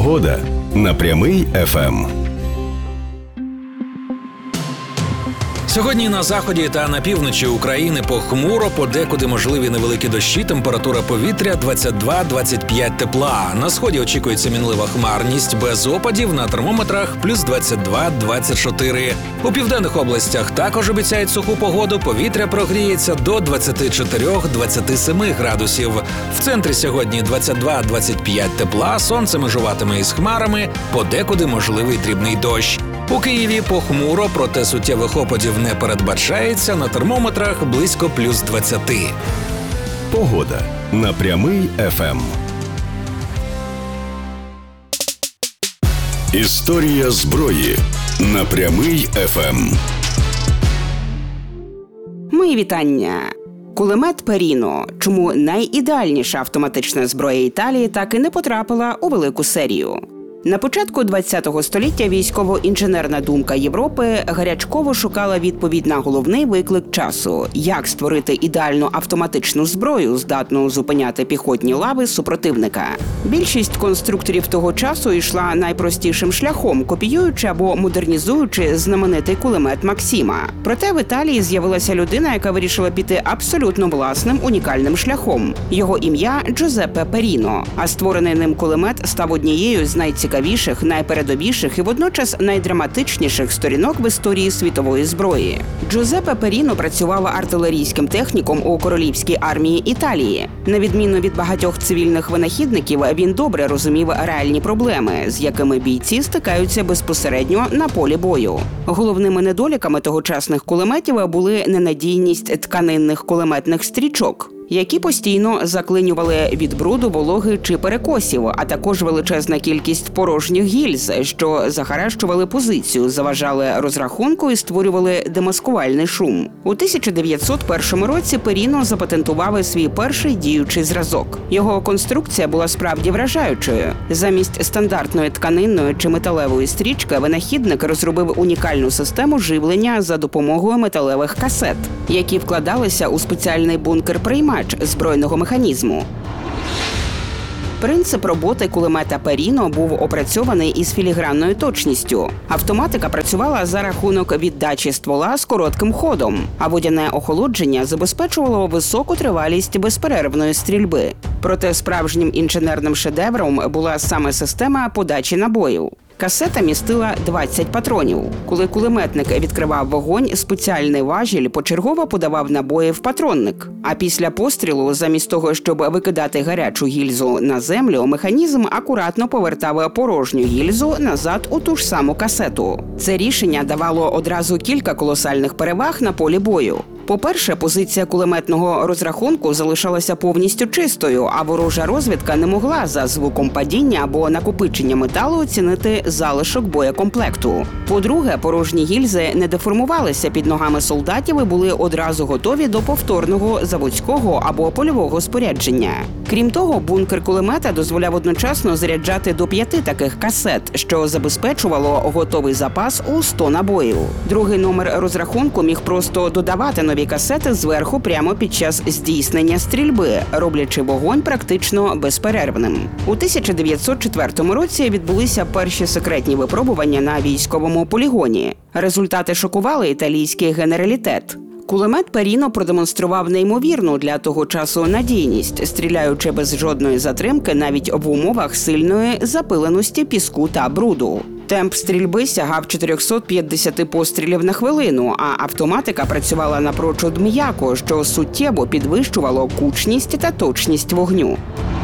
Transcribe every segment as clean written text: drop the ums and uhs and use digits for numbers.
Погода на Прямий ФМ. Сьогодні на заході та на півночі України похмуро, подекуди можливі невеликі дощі, температура повітря 22-25 тепла. На сході очікується мінлива хмарність, без опадів, на термометрах плюс 22-24. У південних областях також обіцяють суху погоду, повітря прогріється до 24-27 градусів. В центрі сьогодні 22-25 тепла, сонце межуватиме із хмарами, подекуди можливий дрібний дощ. У Києві похмуро, проте суттєвих опадів не передбачається, на термометрах близько плюс 20. Погода на Прямий ФМ. Історія зброї на Прямий ФМ. Мої вітання. Кулемет Періно. Чому найідеальніша автоматична зброя Італії так і не потрапила у велику серію? На початку ХХ століття військово-інженерна думка Європи гарячково шукала відповідь на головний виклик часу – як створити ідеальну автоматичну зброю, здатну зупиняти піхотні лави супротивника. Більшість конструкторів того часу йшла найпростішим шляхом, копіюючи або модернізуючи знаменитий кулемет Максима. Проте в Італії з'явилася людина, яка вирішила піти абсолютно власним унікальним шляхом. Його ім'я – Джузеппе Періно, а створений ним кулемет став однією з найцікавіших, найпередовіших і водночас найдраматичніших сторінок в історії світової зброї. Джузеппе Періно працював артилерійським техніком у королівській армії Італії. На відміну від багатьох цивільних винахідників, він добре розумів реальні проблеми, з якими бійці стикаються безпосередньо на полі бою. Головними недоліками тогочасних кулеметів були ненадійність тканинних кулеметних стрічок, які постійно заклинювали від бруду, вологи чи перекосів, а також величезна кількість порожніх гільз, що захаращували позицію, заважали розрахунку і створювали демаскувальний шум. У 1901 році Періно запатентував свій перший діючий зразок. Його конструкція була справді вражаючою. Замість стандартної тканинної чи металевої стрічки винахідник розробив унікальну систему живлення за допомогою металевих касет, які вкладалися у спеціальний бункер-приймач збройного механізму. Принцип роботи кулемета Періно був опрацьований із філігранною точністю. Автоматика працювала за рахунок віддачі ствола з коротким ходом, а водяне охолодження забезпечувало високу тривалість безперервної стрільби. Проте справжнім інженерним шедевром була саме система подачі набоїв. Касета містила 20 патронів. Коли кулеметник відкривав вогонь, спеціальний важіль почергово подавав набої в патронник. А після пострілу, замість того, щоб викидати гарячу гільзу на землю, механізм акуратно повертав порожню гільзу назад у ту ж саму касету. Це рішення давало одразу кілька колосальних переваг на полі бою. По-перше, позиція кулеметного розрахунку залишалася повністю чистою, а ворожа розвідка не могла за звуком падіння або накопичення металу оцінити залишок боєкомплекту. По-друге, порожні гільзи не деформувалися під ногами солдатів і були одразу готові до повторного заводського або польового спорядження. Крім того, бункер кулемета дозволяв одночасно заряджати до 5 таких касет, що забезпечувало готовий запас у 100 набоїв. Другий номер розрахунку міг просто додавати нові касети зверху прямо під час здійснення стрільби, роблячи вогонь практично безперервним. У 1904 році відбулися перші секретні випробування на військовому полігоні. Результати шокували італійський генералітет. Кулемет Періно продемонстрував неймовірну для того часу надійність, стріляючи без жодної затримки навіть в умовах сильної запиленості піску та бруду. Темп стрільби сягав 450 пострілів на хвилину, а автоматика працювала напрочуд м'яко, що суттєво підвищувало кучність та точність вогню.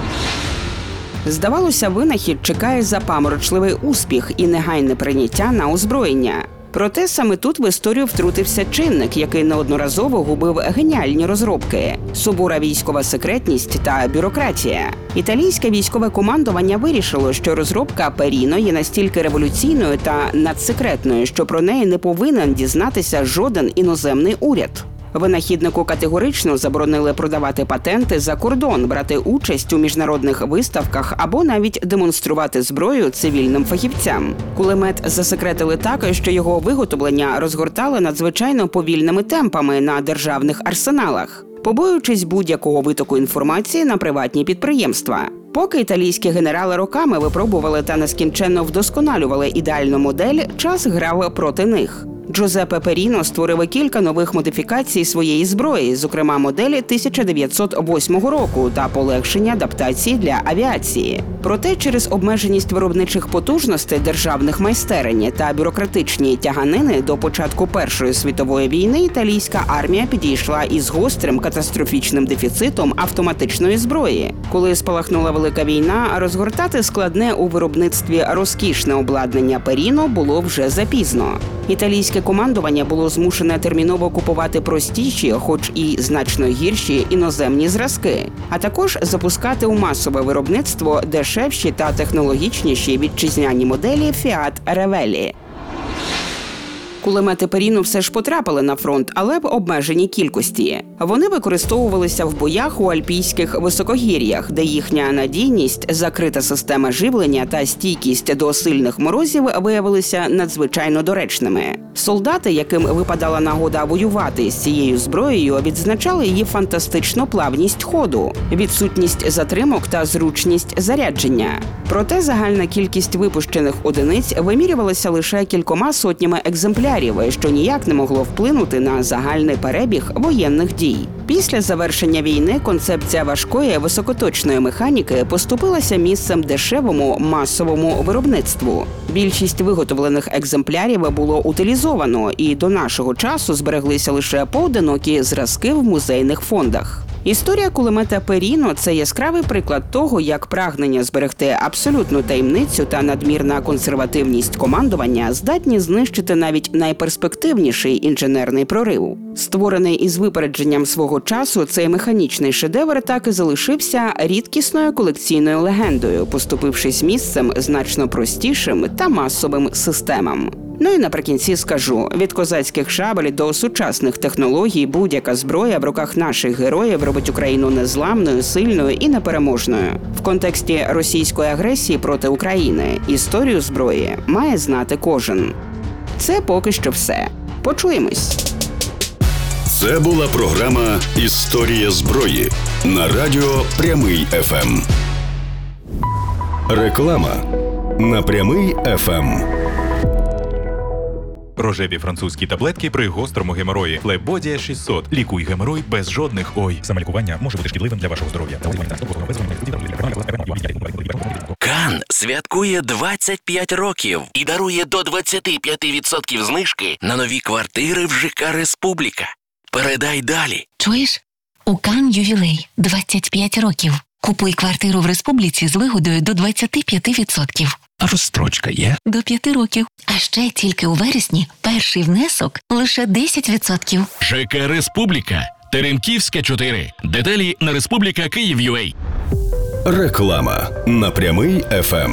Здавалося, винахід чекає запаморочливий успіх і негайне прийняття на озброєння. Проте саме тут в історію втрутився чинник, який неодноразово губив геніальні розробки – сувора військова секретність та бюрократія. Італійське військове командування вирішило, що розробка Періно є настільки революційною та надсекретною, що про неї не повинен дізнатися жоден іноземний уряд. Винахіднику категорично заборонили продавати патенти за кордон, брати участь у міжнародних виставках або навіть демонструвати зброю цивільним фахівцям. Кулемет засекретили так, що його виготовлення розгортали надзвичайно повільними темпами на державних арсеналах, побоюючись будь-якого витоку інформації на приватні підприємства. Поки італійські генерали роками випробували та нескінченно вдосконалювали ідеальну модель, час грав проти них. Джузеппе Періно створив кілька нових модифікацій своєї зброї, зокрема моделі 1908 року та полегшення адаптації для авіації. Проте через обмеженість виробничих потужностей державних майстерень та бюрократичні тяганини до початку Першої світової війни італійська армія підійшла із гострим катастрофічним дефіцитом автоматичної зброї. Коли спалахнула Велика війна, розгортати складне у виробництві розкішне обладнання Періно було вже запізно. Італійське командування було змушене терміново купувати простіші, хоч і значно гірші іноземні зразки, а також запускати у масове виробництво дешевші та технологічніші вітчизняні моделі Fiat Revelli. Кулемети Періно все ж потрапили на фронт, але в обмеженій кількості. Вони використовувалися в боях у альпійських високогір'ях, де їхня надійність, закрита система живлення та стійкість до сильних морозів виявилися надзвичайно доречними. Солдати, яким випадала нагода воювати з цією зброєю, відзначали її фантастичну плавність ходу, відсутність затримок та зручність зарядження. Проте загальна кількість випущених одиниць вимірювалася лише кількома сотнями екземплярів, що ніяк не могло вплинути на загальний перебіг воєнних дій. Після завершення війни концепція важкої високоточної механіки поступилася місцем дешевому масовому виробництву. Більшість виготовлених екземплярів було утилізовано, і до нашого часу збереглися лише поодинокі зразки в музейних фондах. Історія кулемета Періно – це яскравий приклад того, як прагнення зберегти абсолютну таємницю та надмірна консервативність командування здатні знищити навіть найперспективніший інженерний прорив. Створений із випередженням свого часу, цей механічний шедевр так і залишився рідкісною колекційною легендою, поступившись місцем значно простішим та масовим системам. Ну і наприкінці скажу, від козацьких шабель до сучасних технологій будь-яка зброя в руках наших героїв робить Україну незламною, сильною і непереможною. В контексті російської агресії проти України історію зброї має знати кожен. Це поки що все. Почуємось. Це була програма «Історія зброї» на радіо «Прямий ФМ». Реклама на «Прямий ФМ». Рожеві французькі таблетки при гострому геморої. Флебодія 600. Лікуй геморой без жодних «ой». Самолікування може бути шкідливим для вашого здоров'я. Кан святкує 25 років і дарує до 25% знижки на нові квартири в ЖК «Республіка». Передай далі. Чуєш? У Кан ювілей 25 років. Купуй квартиру в Республіці з вигодою до 25%. Розстрочка є? До 5 років. А ще тільки у вересні перший внесок лише 10%. ЖК «Республіка». Теремківська, 4. Деталі на Республіка Київ.UA. Реклама на «Прямий ФМ».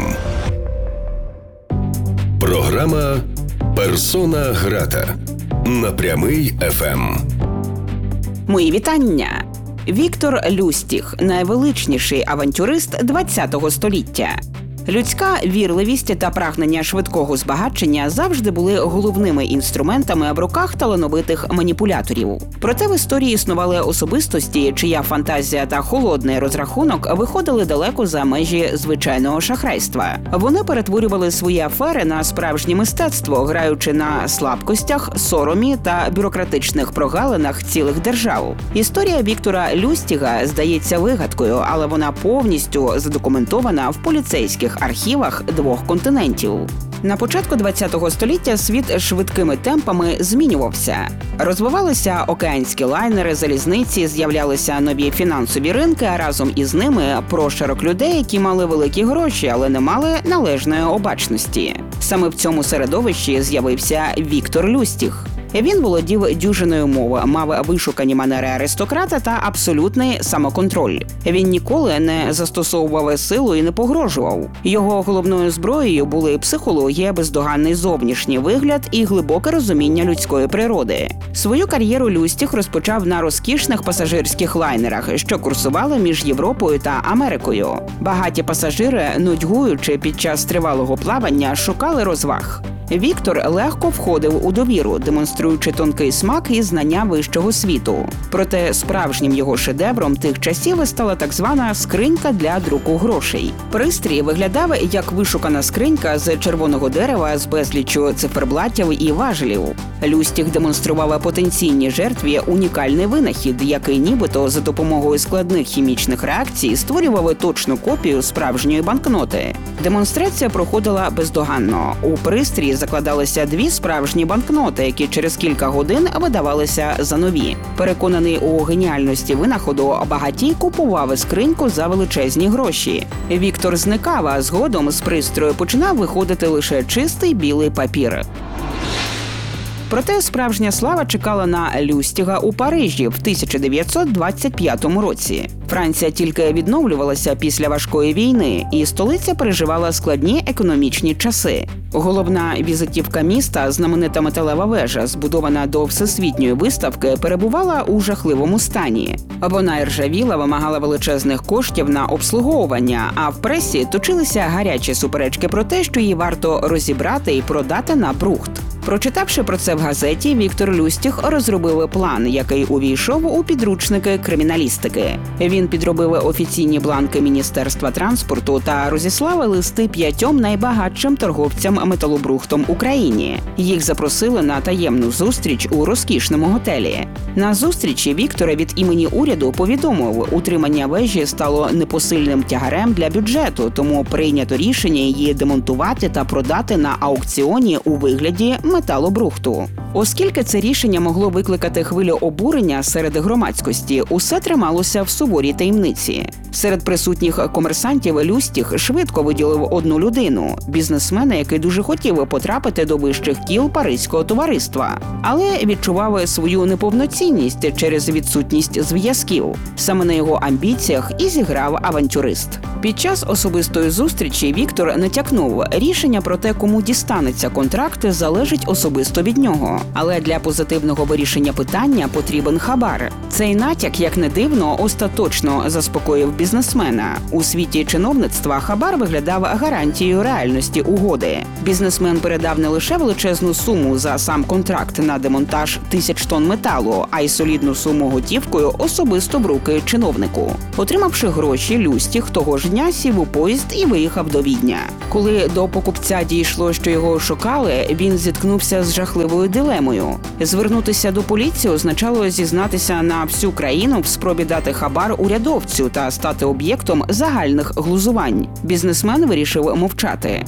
Програма «Персона грата» на «Прямий ФМ». Мої вітання! Віктор Люстіх – найвеличніший авантюрист ХХ століття. Людська вірливість та прагнення швидкого збагачення завжди були головними інструментами в руках талановитих маніпуляторів. Проте в історії існували особистості, чия фантазія та холодний розрахунок виходили далеко за межі звичайного шахрайства. Вони перетворювали свої афери на справжнє мистецтво, граючи на слабкостях, соромі та бюрократичних прогалинах цілих держав. Історія Віктора Люстіга здається вигадкою, але вона повністю задокументована в поліцейських архівах 2 континентів. На початку ХХ століття світ швидкими темпами змінювався. Розвивалися океанські лайнери, залізниці, з'являлися нові фінансові ринки, а разом із ними прошарок людей, які мали великі гроші, але не мали належної обачності. Саме в цьому середовищі з'явився Віктор Люстіх. Він володів дюжиною мов, мав вишукані манери аристократа та абсолютний самоконтроль. Він ніколи не застосовував силу і не погрожував. Його головною зброєю були психологія, бездоганний зовнішній вигляд і глибоке розуміння людської природи. Свою кар'єру Люстіх розпочав на розкішних пасажирських лайнерах, що курсували між Європою та Америкою. Багаті пасажири, нудьгуючи під час тривалого плавання, шукали розваг. Віктор легко входив у довіру, демонструючи тонкий смак і знання вищого світу. Проте справжнім його шедевром тих часів стала так звана скринька для друку грошей. Пристрій виглядав як вишукана скринька з червоного дерева з безліччю циферблатів і важелів. Люстіх демонстрував потенційній жертві унікальний винахід, який нібито за допомогою складних хімічних реакцій створював точну копію справжньої банкноти. Демонстрація проходила бездоганно. У пристрій закладалися 2 справжні банкноти, які через кілька годин видавалися за нові. Переконаний у геніальності винаходу, багатій купував скриньку за величезні гроші. Віктор зникав, а згодом з пристрою починав виходити лише чистий білий папір. Проте справжня слава чекала на Люстіга у Парижі в 1925 році. Франція тільки відновлювалася після важкої війни, і столиця переживала складні економічні часи. Головна візитівка міста, знаменита металева вежа, збудована до всесвітньої виставки, перебувала у жахливому стані. Вона іржавіла, вимагала величезних коштів на обслуговування, а в пресі точилися гарячі суперечки про те, що її варто розібрати і продати на брухт. Прочитавши про це в газеті, Віктор Люстіг розробив план, який увійшов у підручники криміналістики. Він підробив офіційні бланки Міністерства транспорту та розіслав листи 5 найбагатшим торговцям металобрухтом Україні. Їх запросили на таємну зустріч у розкішному готелі. На зустрічі Віктор від імені уряду повідомив, утримання вежі стало непосильним тягарем для бюджету, тому прийнято рішення її демонтувати та продати на аукціоні у вигляді металобрухту. Оскільки це рішення могло викликати хвилю обурення серед громадськості, усе трималося в суворій таємниці. Серед присутніх комерсантів Люстіг швидко виділив одну людину – бізнесмена, який дуже хотів потрапити до вищих кіл паризького товариства, але відчував свою неповноцінність через відсутність зв'язків. Саме на його амбіціях і зіграв авантюрист. Під час особистої зустрічі Віктор натякнув, рішення про те, кому дістанеться контракт, залежить особисто від нього. Але для позитивного вирішення питання потрібен хабар. Цей натяк, як не дивно, остаточно заспокоїв бізнесмена. У світі чиновництва хабар виглядав гарантією реальності угоди. Бізнесмен передав не лише величезну суму за сам контракт на демонтаж 1000 тонн металу, а й солідну суму готівкою особисто в руки чиновнику. Отримавши гроші, Люстіг того ж дня сів у поїзд і виїхав до Відня. Коли до покупця дійшло, що його шукали, він зіткнувся з жахливою дилемою. Звернутися до поліції означало зізнатися на всю країну в спробі дати хабар урядовцю та стати об'єктом загальних глузувань. Бізнесмен вирішив мовчати.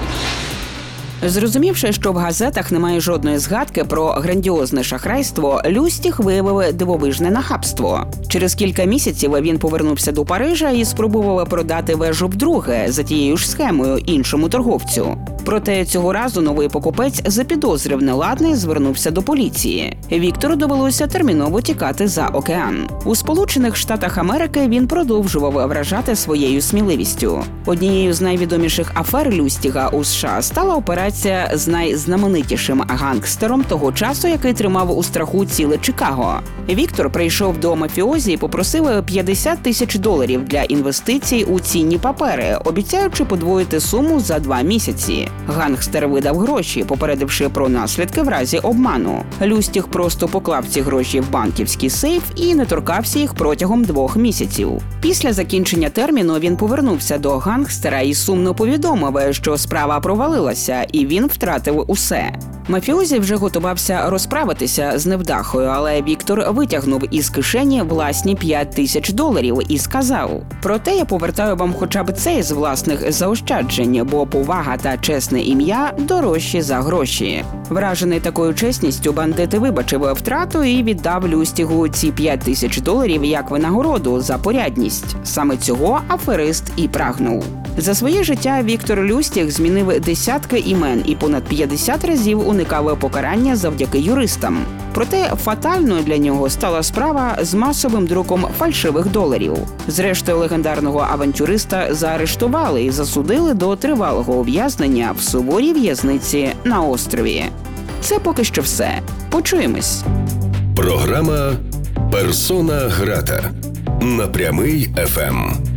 Зрозумівши, що в газетах немає жодної згадки про грандіозне шахрайство, Люстіг виявив дивовижне нахабство. Через кілька місяців він повернувся до Парижа і спробував продати вежу вдруге за тією ж схемою іншому торговцю. Проте цього разу новий покупець запідозрив неладне і звернувся до поліції. Віктору довелося терміново тікати за океан. У Сполучених Штатах Америки він продовжував вражати своєю сміливістю. Однією з найвідоміших афер Люстіга у США стала операція з найзнаменитішим гангстером того часу, який тримав у страху ціле Чикаго. Віктор прийшов до мафіозі і попросив $50 000 для інвестицій у цінні папери, обіцяючи подвоїти суму за 2 місяці. Гангстер видав гроші, попередивши про наслідки в разі обману. Люстіг просто поклав ці гроші в банківський сейф і не торкався їх протягом 2 місяців. Після закінчення терміну він повернувся до гангстера і сумно повідомив, що справа провалилася і він втратив усе. Мафіозі вже готувався розправитися з невдахою, але Віктор витягнув із кишені власні $5000 і сказав: «Проте я повертаю вам хоча б це з власних заощаджень, бо повага та чесне ім'я дорожчі за гроші». Вражений такою чесністю, бандит вибачив втрату і віддав Люстігу ці $5000 як винагороду за порядність. Саме цього аферист і прагнув. За своє життя Віктор Люстіг змінив десятки імен і понад 50 разів уникав покарання завдяки юристам. Проте фатальною для нього стала справа з масовим друком фальшивих доларів. Зрештою, легендарного авантюриста заарештували і засудили до тривалого ув'язнення в суворій в'язниці на острові. Це поки що все. Почуємось. Програма «Персона грата» на Прямий ФМ.